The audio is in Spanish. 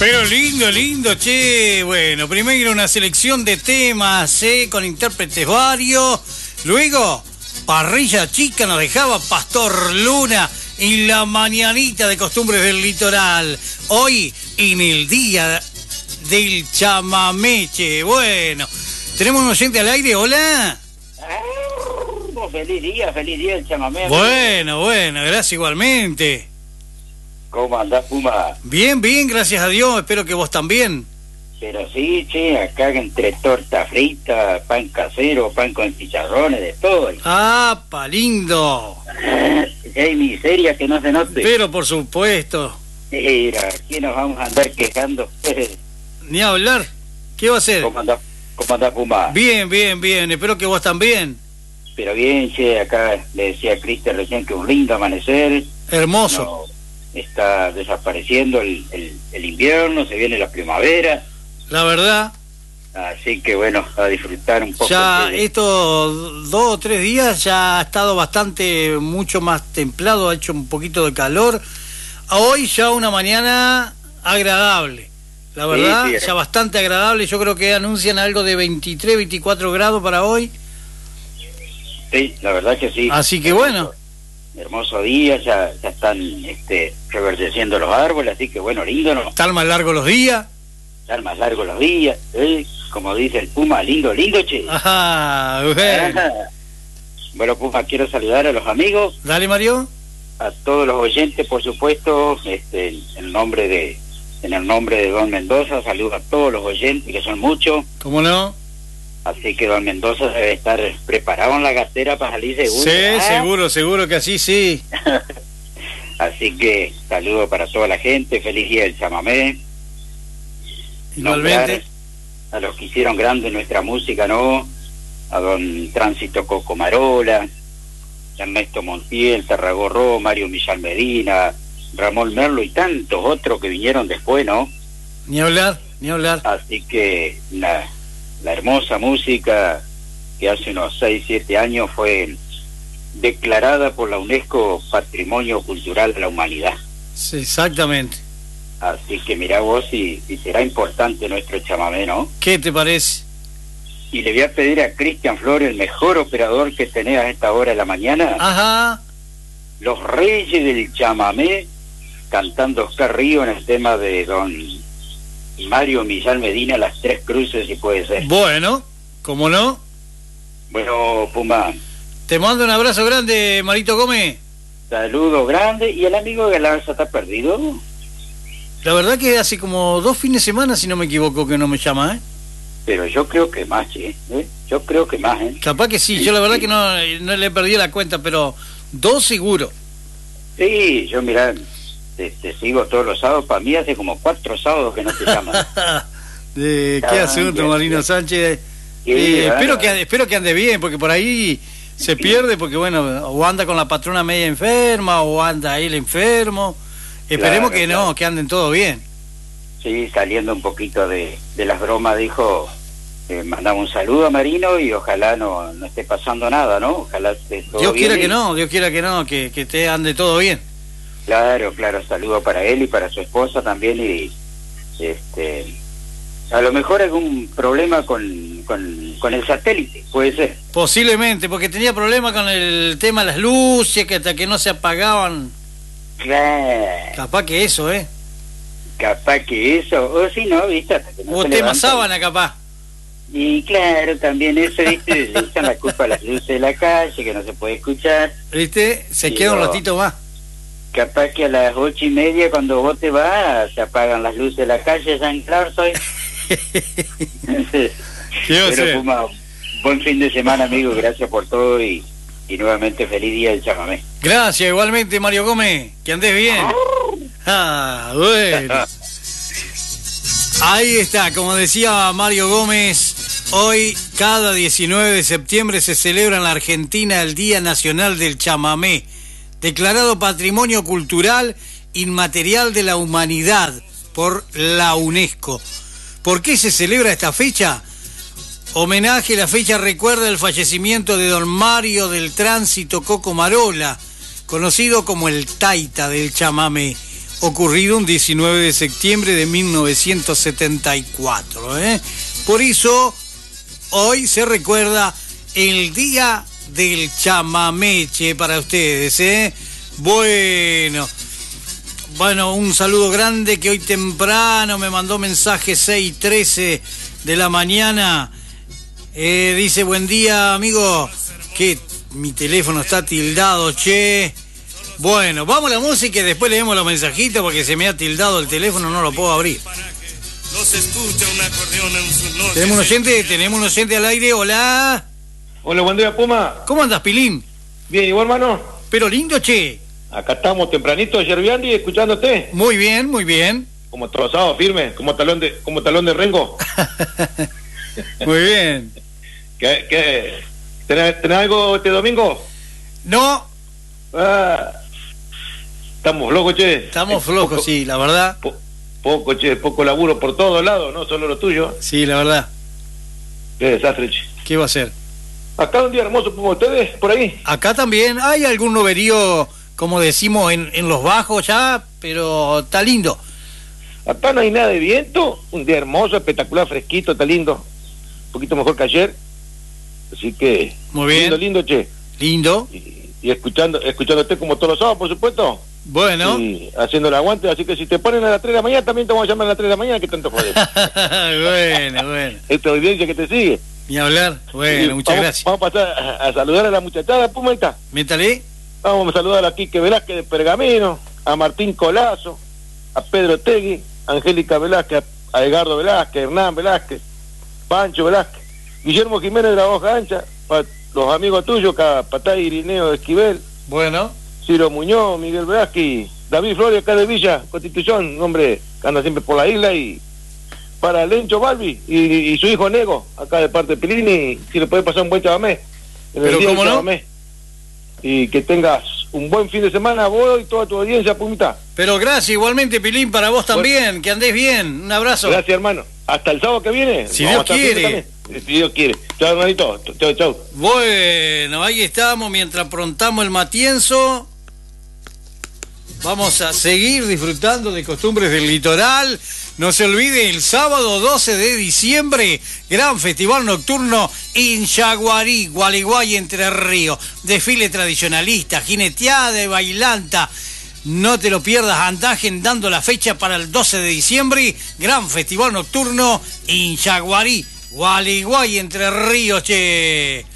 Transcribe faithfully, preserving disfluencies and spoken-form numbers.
Pero lindo, lindo, che. Bueno, primero una selección de temas, eh, con intérpretes varios. Luego, Parrilla Chica nos dejaba Pastor Luna en la mañanita de Costumbres del Litoral. Hoy, en el día del chamamé, che. Bueno, tenemos un oyente al aire, hola. Ah, feliz día, feliz día del chamamé. Bueno, bueno, gracias igualmente. ¿Cómo andás, Puma? Bien, bien, gracias a Dios, espero que vos también. Pero sí, che, acá entre torta frita, pan casero, pan con chicharrones, de todo. ¡Ah, pa lindo! Hay miseria que no se note. Pero por supuesto. Mira, ¿qué nos vamos a andar quejando? Ni hablar. ¿Qué va a hacer? ¿Cómo andás, cómo andás, Puma? Bien, bien, bien, espero que vos también. Pero bien, che, acá le decía a Cristian recién que un lindo amanecer. Hermoso. No, está desapareciendo el, el, el invierno, se viene la primavera. La verdad. Así que bueno, a disfrutar un poco. Ya de... estos dos o tres días ya ha estado bastante, mucho más templado, ha hecho un poquito de calor. Hoy ya una mañana agradable, la verdad, sí, sí, ya bastante agradable. Yo creo que anuncian algo de veintitrés, veinticuatro grados para hoy. Sí, la verdad que sí. Así que bueno. Hermoso día, ya, ya están este, reverdeciendo los árboles, así que bueno, lindo, ¿no? Están más largos los días. Están más largos los días, ¿eh? Como dice el Puma, lindo, lindo, che. Ajá, bueno. Ajá. Bueno, Puma, quiero saludar a los amigos. Dale, Mario. A todos los oyentes, por supuesto, este, en el nombre de, en el nombre de Don Mendoza, saludo a todos los oyentes, que son muchos. ¿Cómo no? Así que Don Mendoza debe estar preparado en la gatera para salir seguro. Sí, ¿ah? seguro, seguro que así sí. Así que saludo para toda la gente, feliz día del chamamé. Igualmente. A los que hicieron grande nuestra música, ¿no? A Don Tránsito Cocomarola, Ernesto Montiel, Tarragorró, Mario Millán Medina, Ramón Merlo y tantos otros que vinieron después, ¿no? Ni hablar, ni hablar. Así que la... La hermosa música que hace unos seis, siete años fue declarada por la UNESCO Patrimonio Cultural de la Humanidad. Sí, exactamente. Así que mirá vos si, si será importante nuestro chamamé, ¿no? ¿Qué te parece? Y le voy a pedir a Cristian Flores, el mejor operador que tenés a esta hora de la mañana. Ajá. Los Reyes del Chamamé, cantando Oscar Río en el tema de Don Mario Millán Medina, Las Tres Cruces, si puede ser. Bueno, ¿cómo no? Bueno, Puma. Te mando un abrazo grande, Marito Gómez. Saludo grande. ¿Y el amigo Galarza está perdido? La verdad que hace como dos fines de semana, si no me equivoco, que no me llama, ¿eh? Pero yo creo que más, ¿eh? Yo creo que más, ¿eh? Capaz que sí, sí yo la verdad sí. que no, no le perdí la cuenta, pero dos seguro. Sí, yo mirá... Te, te sigo todos los sábados, para mí hace como cuatro sábados que no te llaman. ¿De qué ah, asunto, Marino Sánchez? Sí, eh, espero, que, espero que ande bien, porque por ahí se pierde, porque bueno, o anda con la patrona media enferma, o anda él enfermo. Esperemos claro, que claro. no, que anden todo bien. Sí, saliendo un poquito de, de las bromas, dijo, eh, mandamos un saludo a Marino y ojalá no, no esté pasando nada, ¿no? Ojalá esté todo Dios bien. quiera y... que no, Dios quiera que no, que, que te ande todo bien. Claro, claro, saludo para él y para su esposa también, y este a lo mejor algún problema con, con, con el satélite, puede ser. Posiblemente, porque tenía problema con el tema de las luces, que hasta que no se apagaban. Claro. Capaz que eso, ¿eh? Capaz que eso, o si no, ¿viste? Hasta que no o tema sábana, capaz. Y claro, también eso, ¿viste? Le echan la culpa a las luces de la calle, que no se puede escuchar. ¿Viste? Se queda un ratito más. Capaz que a las ocho y media cuando vos te vas se apagan las luces de la calle, San Claro soy. Pero Puma, buen fin de semana, amigo, gracias por todo y, y nuevamente feliz día del chamamé. Gracias, igualmente, Mario Gómez, que andes bien. Ah, bueno. Ahí está, como decía Mario Gómez, hoy cada diecinueve de septiembre se celebra en la Argentina el Día Nacional del Chamamé, declarado Patrimonio Cultural Inmaterial de la Humanidad por la UNESCO. ¿Por qué se celebra esta fecha? Homenaje, la fecha recuerda el fallecimiento de don Mario del Tránsito Cocomarola, conocido como el Taita del chamamé, ocurrido un diecinueve de septiembre de mil novecientos setenta y cuatro. ¿eh? Por eso, hoy se recuerda el Día del Chamameche para ustedes. ¿eh? Bueno, bueno, un saludo grande que hoy temprano me mandó mensaje seis trece de la mañana. Eh, dice, buen día, amigo, que mi teléfono está tildado, che. Bueno, vamos a la música y después leemos los mensajitos porque se me ha tildado el teléfono, no lo puedo abrir. Tenemos un oyente, tenemos un oyente al aire, hola. Hola, buen día, Puma. ¿Cómo andas, Pilín? Bien, ¿y vos, hermano? Pero lindo, che. Acá estamos tempranito, Yerbiandi, escuchándote. Muy bien, muy bien. Como trozado, firme, como talón de, como talón de rengo. Muy bien. ¿Qué, qué? ¿Tenés, ¿Tenés algo este domingo? No. Ah, estamos flojos, che. Estamos flojos, poco, sí, la verdad. Po, poco, che, poco laburo por todos lados, no solo lo tuyo. Sí, la verdad. Qué desastre, che. ¿Qué va a ser? Acá un día hermoso, como ustedes, por ahí. Acá también hay algún loberío, como decimos, en, en los bajos ya, pero está lindo. Acá no hay nada de viento, un día hermoso, espectacular, fresquito, está lindo. Un poquito mejor que ayer. Así que... Muy bien. Lindo, lindo, che. Lindo. Y, y escuchando, escuchándote como todos los sábados, por supuesto. Bueno. Y haciendo el aguante, así que si te ponen a las tres de la mañana, también te vamos a llamar a las tres de la mañana, que tanto joder. Bueno, bueno. Esta audiencia que te sigue. Ni hablar. Bueno, y muchas vamos, gracias. Vamos a pasar a, a saludar a la muchachada, Pumeta. Métale. Vamos a saludar a Quique Velázquez de Pergamino, a Martín Colazo, a Pedro Tegui, a Angélica Velázquez, a Edgardo Velázquez, Hernán Velázquez, Pancho Velázquez, Guillermo Jiménez de la Hoja Ancha, para los amigos tuyos, Patay Irineo Esquivel. Bueno. Ciro Muñoz, Miguel Velázquez, David Flores acá de Villa Constitución, un hombre que anda siempre por la isla, y para Lencho Balbi y, y su hijo Nego, acá de parte de Pilini, si le puede pasar un buen chamamé. Pero cómo no. Y que tengas un buen fin de semana vos y toda tu audiencia, Pumita. Pero gracias, igualmente, Pilín, para vos también, bueno, que andés bien. Un abrazo. Gracias, hermano. Hasta el sábado que viene. Si Dios quiere. Si Dios quiere. Chao, hermanito. Chao, chao. Bueno, ahí estamos, mientras prontamos el matienzo. Vamos a seguir disfrutando de costumbres del litoral. No se olvide, el sábado doce de diciembre, gran festival nocturno en Yaguarí, Gualeguay, Entre Ríos. Desfile tradicionalista, jineteada y bailanta. No te lo pierdas, andá agendando la fecha para el doce de diciembre. Gran festival nocturno en Yaguarí, Gualeguay, Entre Ríos, che.